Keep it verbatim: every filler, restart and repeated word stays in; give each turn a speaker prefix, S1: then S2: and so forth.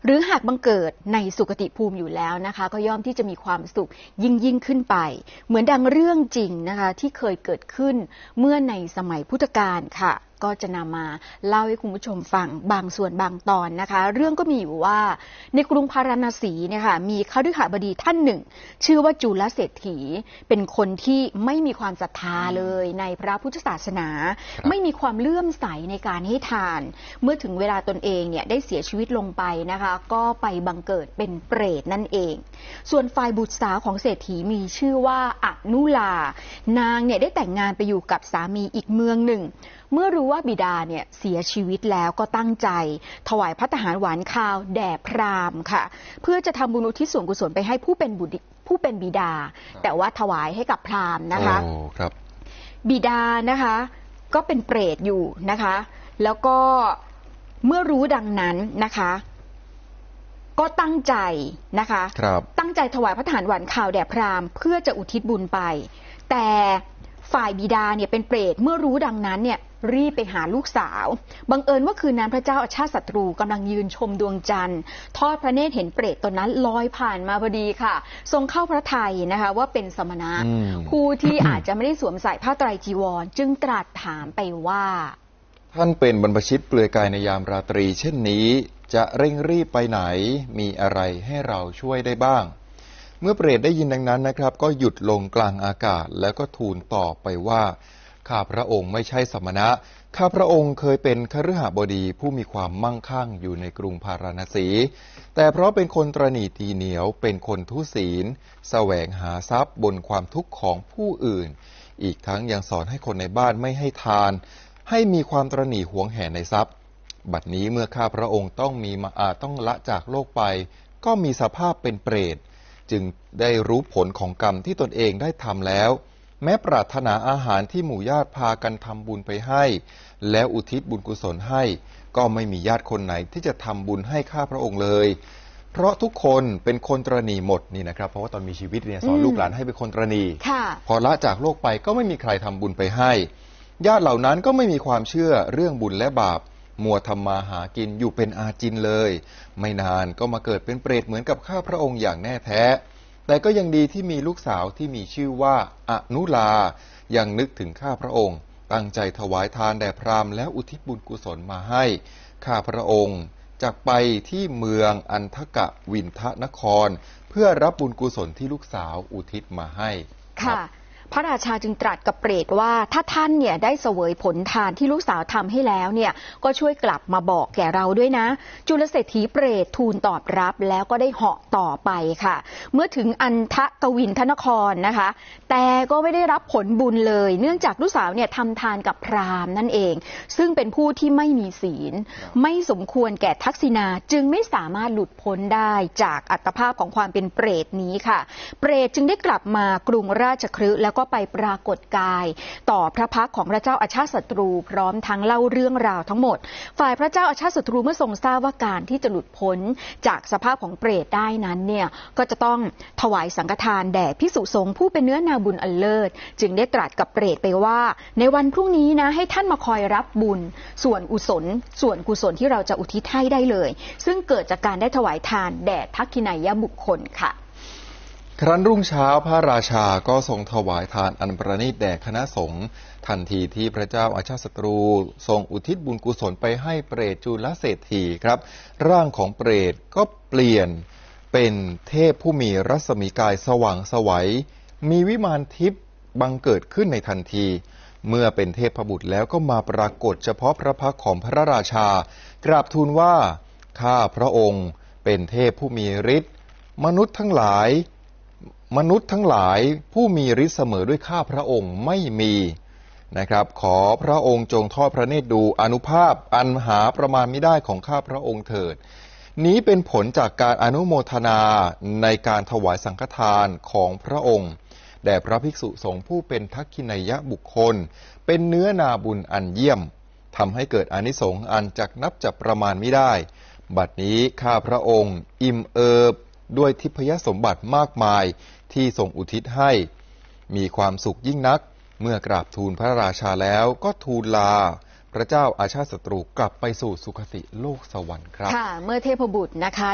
S1: หรือหากบังเกิดในสุคติภูมิอยู่แล้วนะคะก็ย่อมที่จะมีความสุขยิ่งยิ่งขึ้นไปเหมือนดังเรื่องจริงนะคะที่เคยเกิดขึ้นเมื่อในสมัยพุทธกาลค่ะก็จะนำมาเล่าให้คุณผู้ชมฟังบางส่วนบางตอนนะคะเรื่องก็มีอยู่ว่าในกรุงพาราณสีเนี่ยค่ะมีคฤหบดีท่านหนึ่งชื่อว่าจุลเศรษฐีเป็นคนที่ไม่มีความศรัทธาเลยในพระพุทธศาสนาไม่มีความเลื่อมใสในการให้ทานเมื่อถึงเวลาตนเองเนี่ยได้เสียชีวิตลงไปนะคะก็ไปบังเกิดเป็นเปรตนั่นเองส่วนฝ่ายบุตรสาวของเศรษฐีมีชื่อว่าอนุลานางเนี่ยได้แต่งงานไปอยู่กับสามีอีกเมืองหนึ่งเมื่อรู้ว่าบิดาเนี่ยเสียชีวิตแล้วก็ตั้งใจถวายภัตตาหารหวานข้าวแด่พราหมณ์ค่ะเพื่อจะทำบุญอุทิศส่วนกุศลไปให้ผู้เป็นบุตรผู้เป็นบิดาแต่ว่าถวายให้กับพราหมณ์นะคะ
S2: ครับ
S1: บิดานะคะก็เป็นเปรตอยู่นะคะแล้วก็เมื่อรู้ดังนั้นนะคะก็ตั้งใจนะคะตั้งใจถวายภัตตาหารหวานข้าวแด่พราหมณ์เพื่อจะอุทิศบุญไปแต่ฝ่ายบิดาเนี่ยเป็นเปรตเมื่อรู้ดังนั้นเนี่ยรีบไปหาลูกสาวบังเอิญว่าคืนนั้นพระเจ้าอาชาติศัตรูกำลังยืนชมดวงจันทร์ทอดพระเนตรเห็นเปรตตนนั้นลอยผ่านมาพอดีค่ะทรงเข้าพระทัยนะคะว่าเป็นสมณะผู้ที่อาจจะไม่ได้สวมใส่ผ้าไตรจีวรจึงตรัสถามไปว่า
S2: ท่านเป็นบรรพชิตเปลือยกายในยามราตรีเช่นนี้จะเร่งรีบไปไหนมีอะไรให้เราช่วยได้บ้างเมื่อเปรตได้ยินดังนั้นนะครับก็หยุดลงกลางอากาศแล้วก็ทูลตอบไปว่าข้าพระองค์ไม่ใช่สมณะข้าพระองค์เคยเป็นคฤหบดีผู้มีความมั่งคั่งอยู่ในกรุงพาราณสีแต่เพราะเป็นคนตระหนี่ตีเหนียวเป็นคนทุศีลแสวงหาทรัพย์บนความทุกข์ของผู้อื่นอีกทั้งยังสอนให้คนในบ้านไม่ให้ทานให้มีความตระหนี่หวงแหนในทรัพย์บัดนี้เมื่อข้าพระองค์ต้องมีมาอาต้องละจากโลกไปก็มีสภาพเป็นเปรตจึงได้รู้ผลของกรรมที่ตนเองได้ทำแล้วแม้ปรารถนาอาหารที่หมู่ญาติพากันทำบุญไปให้แล้วอุทิศบุญกุศลให้ก็ไม่มีญาติคนไหนที่จะทำบุญให้ข้าพระองค์เลยเพราะทุกคนเป็นคนตระหนี่หมดนี่นะครับเพราะว่าตอนมีชีวิตเนี่ยสอนลูกหลานให้เป็นคนตระหนี่พอละจากโลกไปก็ไม่มีใครทำบุญไปให้ญาติเหล่านั้นก็ไม่มีความเชื่อเรื่องบุญและบาปมัวทำมาหากินอยู่เป็นอาจินเลยไม่นานก็มาเกิดเป็นเปรตเหมือนกับข้าพระองค์อย่างแน่แท้แต่ก็ยังดีที่มีลูกสาวที่มีชื่อว่าอนุลายังนึกถึงข้าพระองค์ตั้งใจถวายทานแด่พราหมณ์แล้วอุทิศบุญกุศลมาให้ข้าพระองค์จากไปที่เมืองอันทกะวินทนครเพื่อรับบุญกุศลที่ลูกสาวอุทิศมาให้
S1: ค่ะพระราชาจึงตรัสกับเปรตว่าถ้าท่านเนี่ยได้เสวยผลทานที่ลูกสาวทำให้แล้วเนี่ยก็ช่วยกลับมาบอกแก่เราด้วยนะจุลเศรษฐีเปรตทูลตอบรับแล้วก็ได้เหาะต่อไปค่ะเมื่อถึงอันทกวินทนครนะคะแต่ก็ไม่ได้รับผลบุญเลยเนื่องจากลูกสาวเนี่ยทำทานกับพราหมณ์นั่นเองซึ่งเป็นผู้ที่ไม่มีศีลไม่สมควรแก่ทักษิณาจึงไม่สามารถหลุดพ้นได้จากอัตภาพของความเป็นเปรตนี้ค่ะเปรตจึงได้กลับมากรุงราชคฤห์แล้วก็ไปปรากฏกายต่อพระพักของพระเจ้าอาชาติศัตรูพร้อมทั้งเล่าเรื่องราวทั้งหมดฝ่ายพระเจ้าอาชาติศัตรูเมื่อทรงทราบว่าการที่จะหลุดพ้นจากสภาพของเปรตได้นั้นเนี่ยก็จะต้องถวายสังฆทานแด่ภิกษุสงฆ์ผู้เป็นเนื้อนาบุญอันเลิศจึงได้ตรัสกับเปรตไปว่าในวันพรุ่งนี้นะให้ท่านมาคอยรับบุญส่วนอุศลส่วนกุศลที่เราจะอุทิศให้ได้เลยซึ่งเกิดจากการได้ถวายทานแด่ทักขิณายบุคคลค่ะ
S2: ครั้นรุ่งเช้าพระราชาก็ทรงถวายทานอันประณีตแด่คณะสงฆ์ทันทีที่พระเจ้าอาชาติศัตรูทรงอุทิศบุญกุศลไปให้เปรตจุลเศรษฐีครับร่างของเปรตก็เปลี่ยนเป็นเทพผู้มีรัศมีกายสว่างไสวมีวิมานทิพย์บังเกิดขึ้นในทันทีเมื่อเป็นเทพบุตรแล้วก็มาปรากฏเฉพาะพระพักตร์ของพระราชากราบทูลว่าข้าพระองค์เป็นเทพผู้มีฤทธิ์มนุษย์ทั้งหลายมนุษย์ทั้งหลายผู้มีฤทธิ์เสมอด้วยข้าพระองค์ไม่มีนะครับขอพระองค์จงทอดพระเนตรดูอานุภาพอันหาประมาณไม่ได้ของข้าพระองค์เถิดนี้เป็นผลจากการอนุโมทนาในการถวายสังฆทานของพระองค์แด่พระภิกษุสงฆ์ผู้เป็นทักขิณายบุคคลเป็นเนื้อนาบุญอันเยี่ยมทำให้เกิดอานิสงส์อันจักนับจับประมาณไม่ได้บัดนี้ข้าพระองค์อิ่มเอิบด้วยทิพยสมบัติมากมายที่ทรงอุทิศให้มีความสุขยิ่งนักเมื่อกราบทูลพระราชาแล้วก็ทูลลาพระเจ้าอาชาติศัตรูกลับไปสู่สุคติโลกสวรรค์ครับ
S1: ค่ะเมื่อเทพบุตรนะคะ